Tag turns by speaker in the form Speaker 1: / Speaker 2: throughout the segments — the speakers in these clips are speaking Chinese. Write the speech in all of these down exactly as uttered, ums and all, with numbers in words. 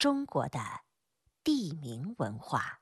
Speaker 1: 中国的地名文化。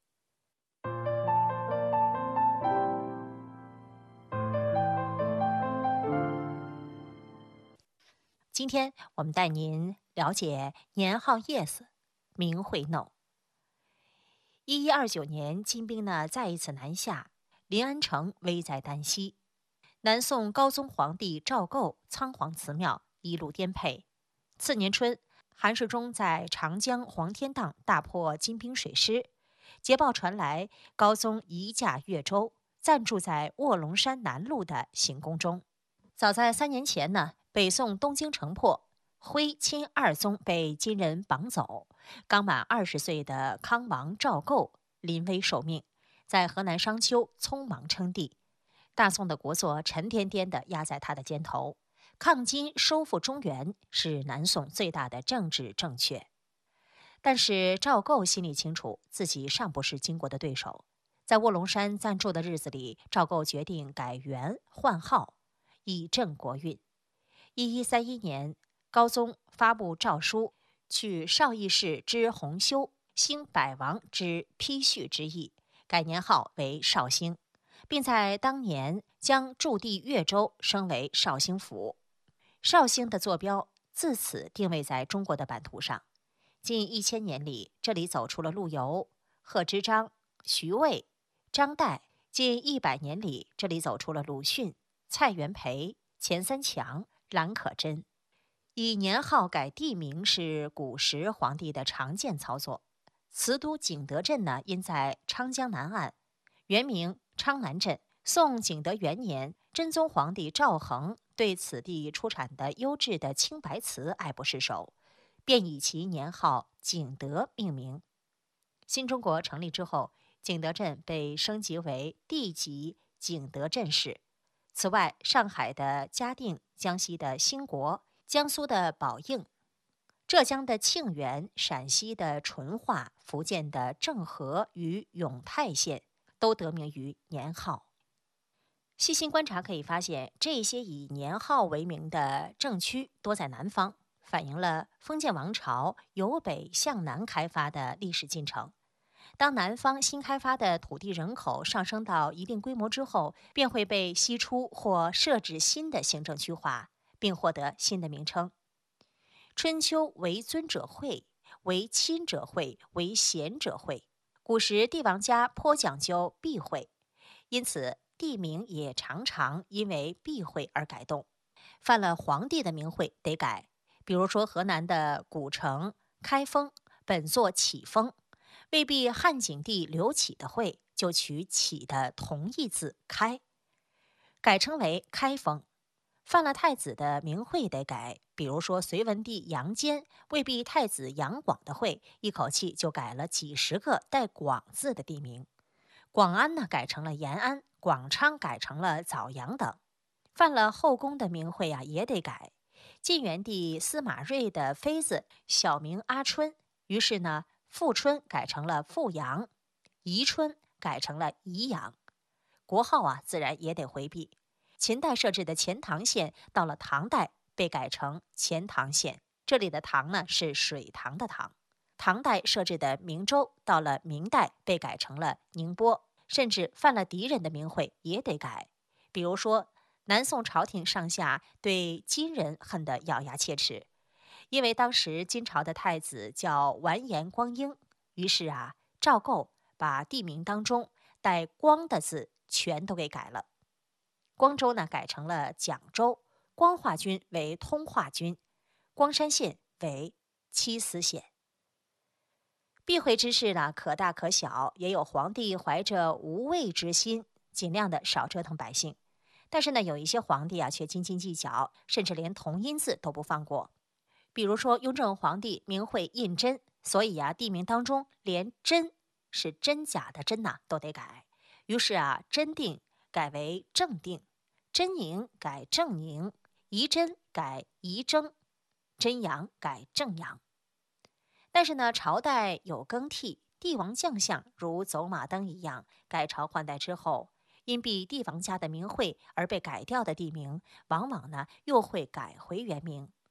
Speaker 1: 今天我们带您了解年号 Yes， 名讳 No。一一二九年，金兵呢再一次南下，临安城危在旦夕。南宋高宗皇帝赵构仓皇辞庙，一路颠沛。次年春，韩世忠在长江黄天荡大破金兵水师，捷报传来，高宗移驾越州，暂住在卧龙山南麓的行宫中。早在三年前呢，北宋东京城破，徽钦二宗被金人绑走，刚满二十岁的康王赵构临危受命，在河南商丘匆忙称帝。大宋的国祚沉甸甸地压在他的肩头，抗金收复中原是南宋最大的政治正确。但是赵构心里清楚，自己尚不是金国的对手。在卧龙山暂住的日子里，赵构决定改元换号，以振国运。一一三一年，高宗发布诏书，取邵义氏之弘修、兴百王之丕序之意，改年号为绍兴，并在当年将驻地越州升为绍兴府。绍兴的坐标自此定位在中国的版图上。近一千年里，这里走出了陆游、贺知章、徐渭、张岱；近一百年里，这里走出了鲁迅、蔡元培、钱三强、兰可珍。以年号改地名是古时皇帝的常见操作。慈都景德镇呢，因在昌江南岸，原名昌南镇。宋景德元年，真宗皇帝赵恒对此地出产的优质的青白瓷爱不释手，便以其年号景德命名。新中国成立之后，景德镇被升级为地级景德镇市。此外，上海的嘉定、江西的兴国、江苏的宝应、浙江的庆元、陕西的淳化、福建的政和与永泰县都得名于年号。细心观察可以发现，这些以年号为名的政区多在南方，反映了封建王朝由北向南开发的历史进程。当南方新开发的土地人口上升到一定规模之后，便会被析出或设置新的行政区划，并获得新的名称。春秋为尊者讳，为亲者讳，为贤者讳。古时帝王家颇讲究避讳，因此地名也常常因为避讳而改动。犯了皇帝的名讳得改，比如说河南的古城开封本作启封，未必汉景帝刘启的讳，就取启的同义字开，改称为开封。犯了太子的名讳得改，比如说隋文帝杨坚未必太子杨广的讳，一口气就改了几十个带广字的地名。广安呢改成了延安，广昌改成了枣阳等。犯了后宫的名讳啊也得改。晋元帝司马睿的妃子小名阿春，于是呢富春改成了富阳，宜春改成了宜阳。国号啊自然也得回避。秦代设置的钱塘县，到了唐代被改成钱塘县，这里的塘呢是水塘的塘。唐代设置的明州，到了明代被改成了宁波。甚至犯了敌人的名讳也得改，比如说南宋朝廷上下对金人恨得咬牙切齿，因为当时金朝的太子叫完颜光英，于是啊赵构把地名当中带光的字全都给改了。光州呢改成了蒋州，光化军为通化军，光山县为七司县。避讳之事呢，可大可小，也有皇帝怀着无畏之心，尽量的少折腾百姓。但是呢，有一些皇帝啊，却斤斤计较，甚至连同音字都不放过。比如说，雍正皇帝名讳胤禛，所以啊，地名当中连真是真假的真呐、啊、都得改。于是啊，真定改为正定，真宁改正宁，仪真改仪征，真阳改正阳。但是呢，朝代有更替，帝王将相如走马灯一样，改朝换代之后，因避帝王家的名讳而被改掉的地名，往往呢又会改回原名。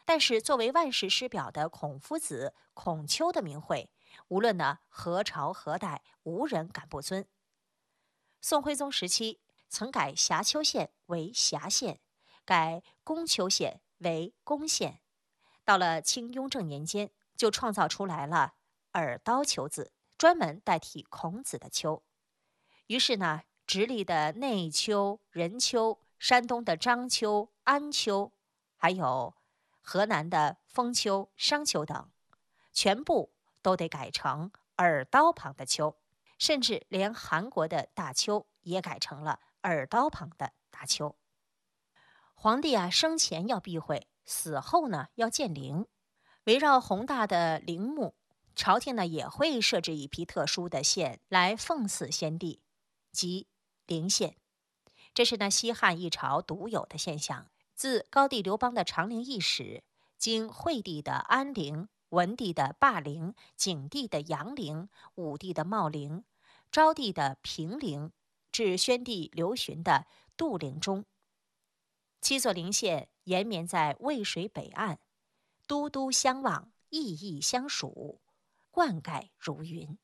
Speaker 1: 但是作为万世师表的孔夫子、孔丘的名讳，无论呢何朝何代，无人敢不尊。宋徽宗时期曾改辖丘县为辖县，改宫丘县为宫县。到了清雍正年间，就创造出来了耳刀丘字，专门代替孔子的丘。于是呢，直隶的内丘、任丘，山东的章丘、安丘，还有河南的封丘、商丘等，全部都得改成耳刀旁的丘，甚至连韩国的大丘也改成了耳刀旁的大丘。皇帝啊，生前要避讳，死后呢要建陵，围绕宏大的陵墓，朝廷呢也会设置一批特殊的县来奉祀先帝，即陵县。这是呢西汉一朝独有的现象。自高帝刘邦的长陵易史，经惠帝的安陵、文帝的霸陵、景帝的阳陵、武帝的茂陵、昭帝的平陵，至宣帝刘询的杜陵中，七座陵县延绵在渭水北岸，都都相望，异异相属，灌溉如云。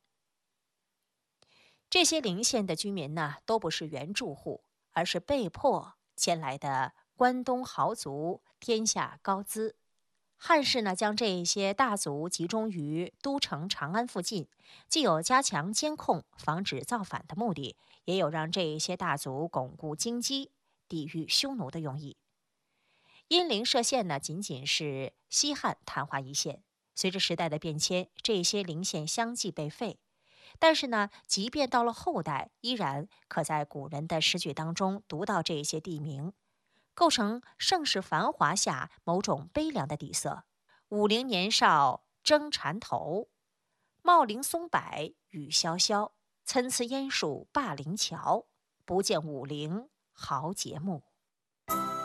Speaker 1: 这些陵县的居民呢，都不是原住户，而是被迫迁来的关东豪族，天下高资。汉室呢，将这些大族集中于都城长安附近，既有加强监控、防止造反的目的，也有让这些大族巩固经济、抵御匈奴的用意。因陵设县呢，仅仅是西汉昙花一现。随着时代的变迁，这些陵县相继被废。但是呢，即便到了后代，依然可在古人的诗句当中读到这些地名，构成盛世繁华下某种悲凉的底色。武陵年少争缠头，茂陵松柏雨潇潇。参差烟树灞陵桥，不见武陵豪杰墓。